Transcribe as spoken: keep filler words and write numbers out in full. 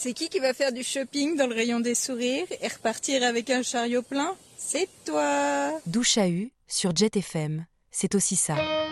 C'est qui qui va faire du shopping dans le rayon des sourires et repartir avec un chariot plein? C'est toi. Douche à U sur Jet F M, c'est aussi ça.